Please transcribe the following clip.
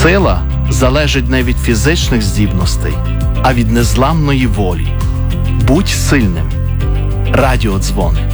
Сила залежить не від фізичних здібностей, а від незламної волі. Будь сильним. Радіодзвони.